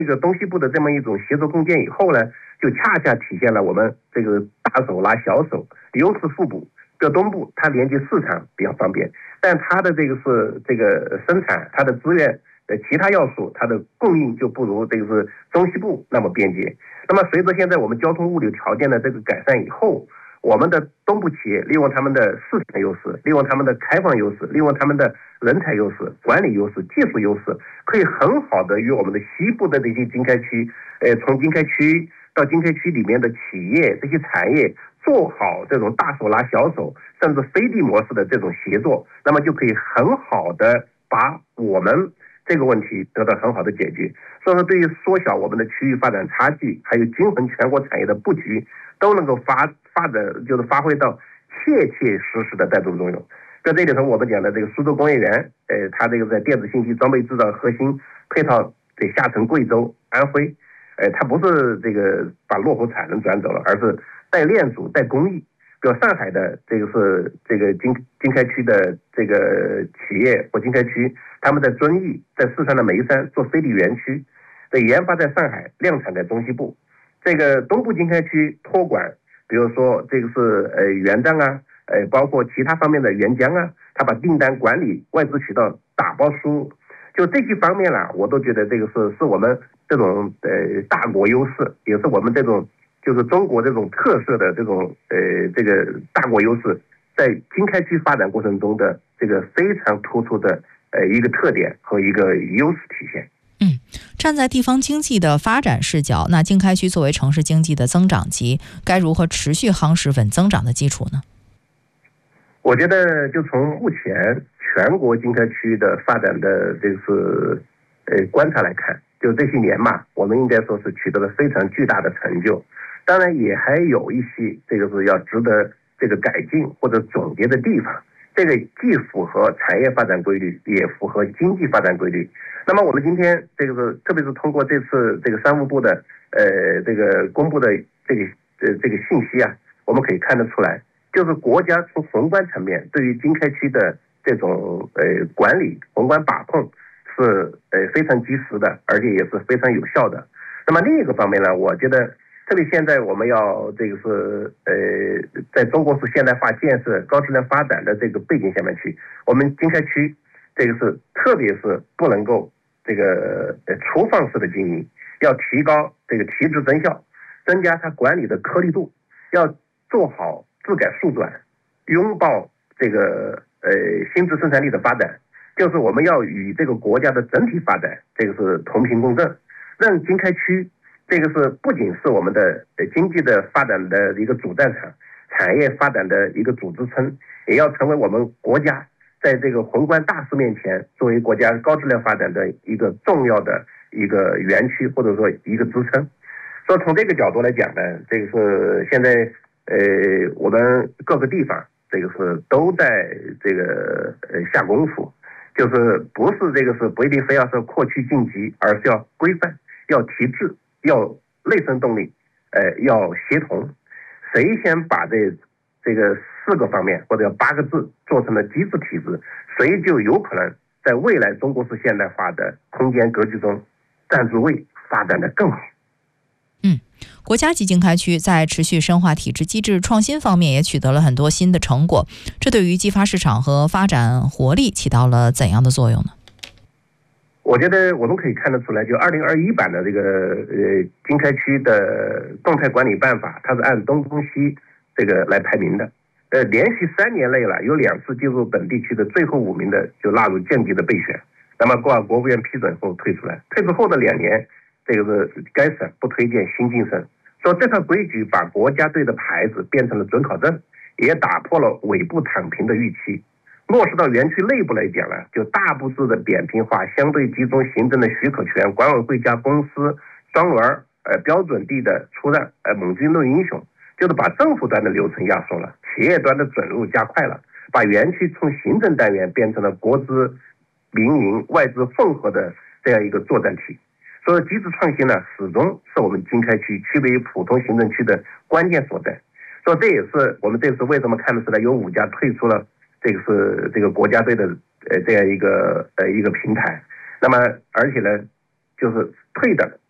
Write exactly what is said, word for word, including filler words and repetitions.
这个东西部的这么一种协作共建以后呢，就恰恰体现了我们这个大手拉小手，优势互补。比如东部它连接市场比较方便，但它的这个是这个生产，它的资源的其他要素，它的供应就不如这个是中西部那么便捷。那么随着现在我们交通物流条件的这个改善以后，我们的东部企业利用他们的市场优势，利用他们的开放优势，利用他们的人才优势、管理优势、技术优势，可以很好的与我们的西部的这些经开区，呃，从经开区到经开区里面的企业这些产业做好这种大手拉小手，甚至飞地模式的这种协作，那么就可以很好的把我们这个问题得到很好的解决。所以说，对于缩小我们的区域发展差距，还有均衡全国产业的布局，都能够发发展就是发挥到切切实实的带动作用。在这里头，我们讲的这个苏州工业园，呃，它这个在电子信息装备制造核心配套得下沉贵州、安徽，呃，它不是这个把落后产能转走了，而是带链组、带工艺。比如上海的这个是这个经经开区的这个企业或经开区，他们在遵义、在四川的眉山做飞地园区，在研发在上海，量产在中西部。这个东部经开区托管，比如说这个是呃原账啊，呃包括其他方面的原浆啊，他把订单管理、外资渠道打包输入，就这些方面啦，我都觉得这个是是我们这种呃大国优势，也是我们这种。就是中国这种特色的这种呃这个大国优势，在经开区发展过程中的这个非常突出的呃一个特点和一个优势体现。 嗯，站在地方经济的发展视角，那经开区作为城市经济的增长极，该如何持续夯实稳增长的基础呢？ 我觉得就从目前全国经开区的发展的这个是呃观察来看，就这些年嘛，我们应该说是取得了非常巨大的成就。当然也还有一些这个是要值得这个改进或者总结的地方，这个既符合产业发展规律，也符合经济发展规律。那么我们今天这个是特别是通过这次这个商务部的呃这个公布的这个呃这个信息啊，我们可以看得出来，就是国家从宏观层面对于经开区的这种呃管理宏观把控是呃非常及时的，而且也是非常有效的。那么另一个方面呢，我觉得特别现在我们要这个是呃，在中国式现代化建设、高质量发展的这个背景下面去，我们经开区这个是特别是不能够这个呃粗放式的经营，要提高这个提质增效，增加它管理的颗粒度，要做好质改速转，拥抱这个呃新质生产力的发展，就是我们要与这个国家的整体发展这个是同频共振，让经开区。这个是不仅是我们的经济的发展的一个主战场，产业发展的一个主支撑，也要成为我们国家在这个宏观大势面前作为国家高质量发展的一个重要的一个园区或者说一个支撑。所以从这个角度来讲呢，这个是现在呃我们各个地方这个是都在这个呃下功夫，就是不是这个是不一定非要是扩区晋级，而是要规范，要提质。要内生动力，呃，要协同，谁先把这这个四个方面或者八个字做成了机制体制，谁就有可能在未来中国式现代化的空间格局中占住位，发展的更好。 嗯，国家级经开区在持续深化体制机制创新方面也取得了很多新的成果，这对于激发市场和发展活力起到了怎样的作用呢？ 我觉得我们可以看得出来，就二零二一版的这个呃经开区的动态管理办法，它是按东中西这个来排名的。呃，连续三年内了，有两次进入本地区的最后五名的就纳入降级的备选。那么挂国务院批准后退出来，退出后的两年，这个是该省不推荐新晋省。说这套规矩把国家队的牌子变成了准考证，也打破了尾部躺平的预期。落实到园区内部来讲呢，就大步式的扁平化、相对集中行政的许可权，管委会加公司专门呃标准地的出让，呃猛军论英雄，就是把政府端的流程压缩了，企业端的准入加快了，把园区从行政单元变成了国资、民营、外资混合的这样一个作战体。所以机制创新呢，始终是我们经开区区别于普通行政区的关键所在。所以这也是我们这次为什么看得出来有五家退出了。这个是这个国家队的呃这样一个呃一个平台，那么而且呢，就是退的